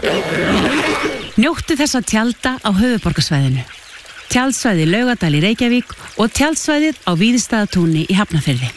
Njóttu þess að tjalda á höfuðborgarsvæðinu. Tjaldsvæði Laugardal í Reykjavík og tjaldsvæðið á Víðistaðatúni í Hafnarfirði.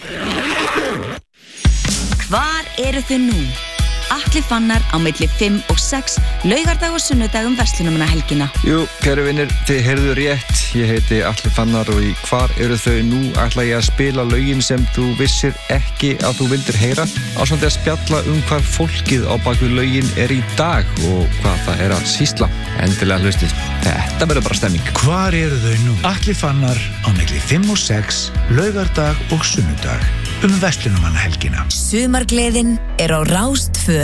Hvar eru þau nú? Atli Fannar á milli 5 og 6, laugardag og sunnudag verslunarmannahelgina. Jú, kæru vinir, þið heyrðu rétt. Ég heiti Atli Fannar og í Hvar eru þau nú ætla ég að spila lögin sem þú vissir ekki að þú vildir heyra, ásamt að spjalla hvar fólkið á baku lögin í dag og hvað það að sýsla. Endilega hlustið. Þetta verður bara stemming. Hvar eru þau nú? Atli Fannar á milli 5 og 6, laugardag og sunnudag verslunarmannahelgina. Sumargleðin á Rás 2.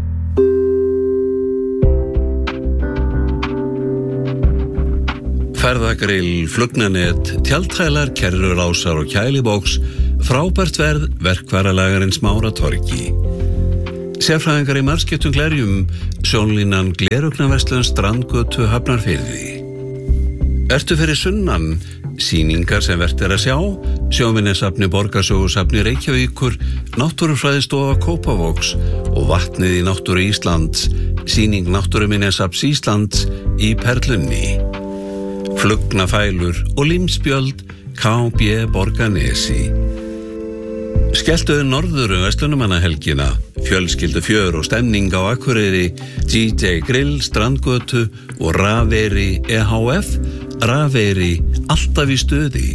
Ferðagrill, flugnanet, tjaldhælar, kerrurásar og kælibóks, frábært verð, verkvaralagarins Smára torgi. Sérfræðingar í margskiptum glerjum, sjónlínan Glerugnaverslun Strandgötu Hafnarfirði. Ertu fyrir sunnan? Sýningar sem vert að sjá, Sjóminjasafni Borgarsögusafni Reykjavíkur, Náttúrufræðistofa Kópavogs og Vatnið í náttúru Íslands, sýning Náttúruminjasafns Íslands í Perlunni. Flugnafælur og límspjöld KB Borgarnesi. Skelltuðu norður verslunarmannahelgina, fjölskyldu fjör og stemning á Akureyri, DJ Grill, Strandgötu og Rafeyri EHF, Rafeyri alltaf í stuði.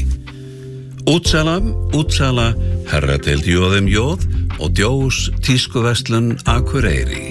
Útsala, herradeild Jóðum Jóð og Djós tískuverslun Akureyri.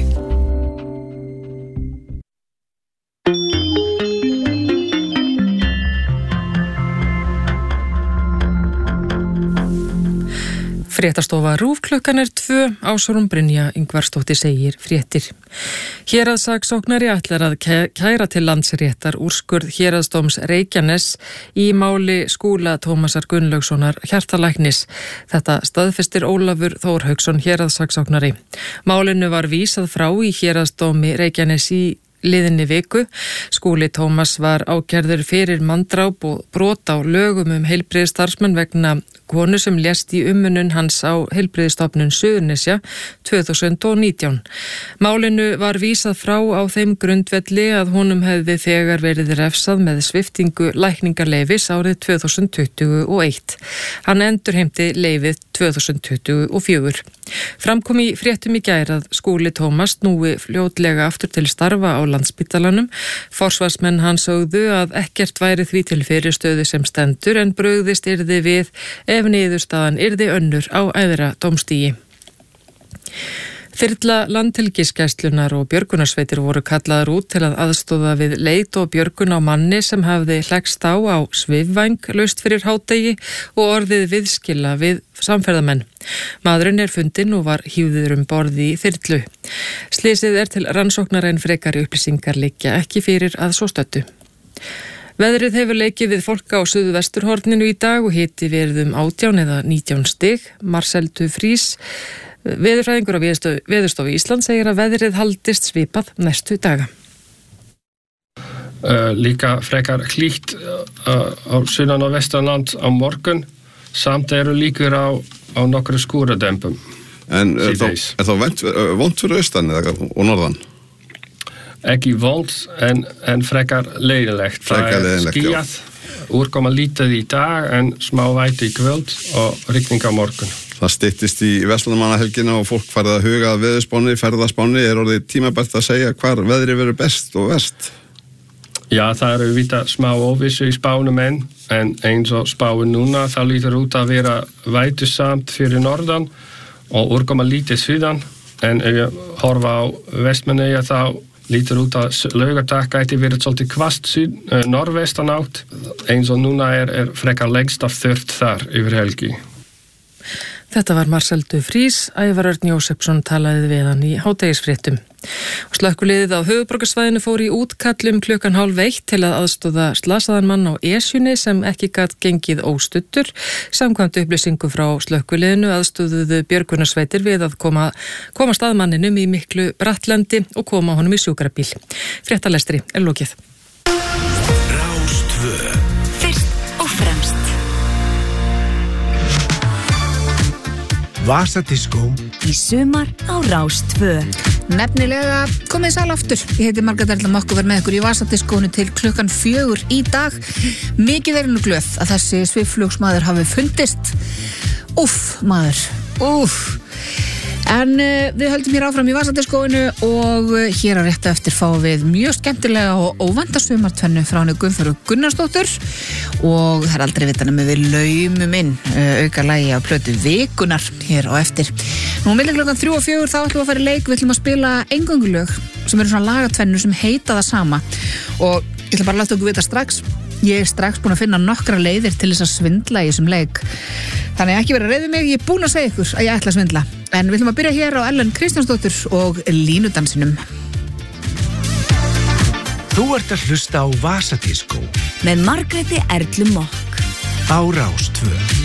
Fréttastofa RÚV klukkan 2, Ásrún Brynja Ingvarsdóttir segir fréttir. Héraðssaksóknari ætlar að kæra til Landsréttar úrskurð Héraðsdóms Reykjaness í máli Skúla Tómasar Gunnlaugssonar hjartalæknis. Þetta staðfestir Ólafur Þór Hauksson héraðssaksóknari. Málinu var vísað frá í Héraðsdómi Reykjaness í liðinni viku. Skúli Tómas var ákærður fyrir manndráp og brot á lögum heilbrigðisstarfsmenn vegna konu sem lést í umönnun hans á heilbrigðisstofnun Suðurnesja 2019. Málinu var vísað frá á þeim grundvelli að honum hefði þegar verið refsað með sviptingu lækningarleyfis árið 2021. Hann endurheimti leyfið 2024. Framkom í fréttum í gær að Skúli Tómas snúi fljótlega aftur til starfa á Landspítalanum. Forsvarsmenn hans sögðu að ekkert væri því til fyrirstöðu sem stendur en brugðist yrði við ef niðurstaðan yrði önnur á æðra dómstigi. Þyrla Landhelgisgæslunnar og björgunarsveitir voru kallaðar út til að aðstoða við leit og björgun á manni sem hafði hlekkst á svifvæng laust fyrir hádegi og orðið viðskila við samferðamenn. Maðurinn fundinn og var hífður borð í þyrlu. Slysið til rannsóknar en frekari upplýsingar liggja ekki fyrir að svo stöddu. Veðrið hefur leikið við fólk á suðvesturhorninu í dag og hiti verið 18 eða 19 stig. Marcel Dufrís, veðurfræðingur á Veðurstofu Íslands, segir að veðrið haldist svipað næstu daga. Líka frekar hlýtt á sunnan og vestanland á morgun, samt eru líkur á nokkru skúradempum. En þá vont fyrir austan og norðan? Ekki vont, en frekar leiðilegt. Það skýjað, úrkoma lítið í dag en smá vætu í kvöld og rigning á morgun. Það styttist í verslunarmannahelgina og fólk farið að huga að veðurspánni, ferðaspánni. Orðið tímabært að segja hvar veðrið verður best og verst? Já, það eru vita smá óvissu í spánum en eins og spáin núna, þá lítur út að vera vætusamt fyrir norðan og úrkoma lítið suðan, en ef ég horfa á Vestmannaeyja þá lítur út að laugardag gæti verið svolítið hvasst norðvestan átt, eins og núna er frekar lengst af þurrt þar yfir helgi. Þetta var Marcel Dufrís, Ævar Örn Jósepsson talaði við hann í hádegisfréttum. Og slökkviliðið á höfuðborgarsvæðinu fór í útkall klukkan 12:30 til að aðstoða slasaðan mann á Esjunni sem ekki gat gengið óstuddur. Samkvæmt upplýsingu frá slökkviliðinu aðstoðuðu björgunarsveitir við að koma staðmanninum í miklu brattlendi og koma honum í sjúkrabíl. Fréttalestri lokið. Rás 2. Fyrst og fremst. Vasadiskó í sumar á Rás 2. Nefnilega komið sæl aftur. Ég heiti Margrét Erla Mokk og verð með ykkur í Vasadiskónu til klukkan 4 í dag. Mikið er nú glöð að þessi svifflugsmaður hafi fundist. Maður. En við höldum hér áfram í Vasadiskóinu og hér á réttu eftir fáum við mjög skemmtilega og óvænta sumartvennu frá henni Gunnþóru Gunnarsdóttur og það er aldrei vitan að við laumum inn auka lagi á plötu vikunar hér á eftir. Nú milli klukkan 3 og 4 þá ætlum við að fara í leik, við ætlum að spila eingöngulög sem eru svona lagatvennu sem heita það sama og ég ætla bara að láta okkur vita strax. Ég er strax búin að finna nokkra leiðir til þess að svindla í þessum leik. Þannig ekki vera reið við mig, ég er búin að segja ykkur að ég ætla að svindla. En við ætlum að byrja hér á Ellen Kristjánsdóttur og línudansinum. Þú ert að hlusta á Vasadiskó með Margréti Erlu Mokk á Rás 2.